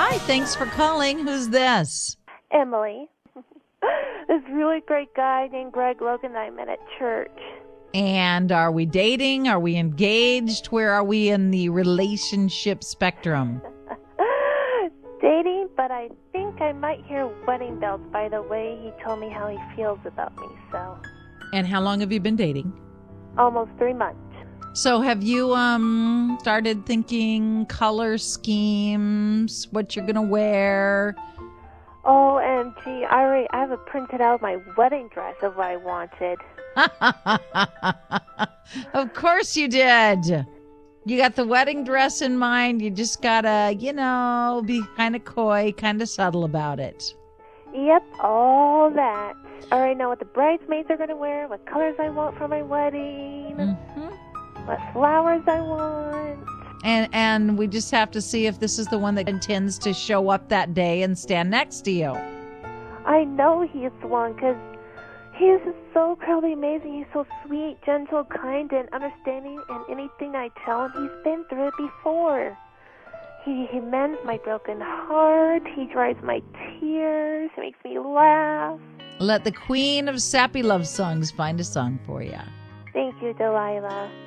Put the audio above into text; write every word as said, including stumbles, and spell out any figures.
Hi, thanks for calling. Who's this? Emily. This really great guy named Greg Logan that I met at church. And are we dating? Are we engaged? Where are we in the relationship spectrum? Dating, but I think I might hear wedding bells by the way he told me how he feels about me, so. And how long have you been dating? Almost three months. So have you um started thinking color schemes, what you're going to wear? O M G, I already I have it printed out my wedding dress of what I wanted. Of course you did. You got the wedding dress in mind. You just got to, you know, be kind of coy, kind of subtle about it. Yep, all that. I already know what the bridesmaids are going to wear, what colors I want for my wedding, Mm-hmm. what flowers I want. And and we just have to see if this is the one that intends to show up that day and stand next to you. I know he's the one because he is so incredibly amazing. He's so sweet, gentle, kind, and understanding. And anything I tell him, he's been through it before. He, he mends my broken heart. He dries my tears. He makes me laugh. Let the queen of sappy love songs find a song for you. Thank you, Delilah.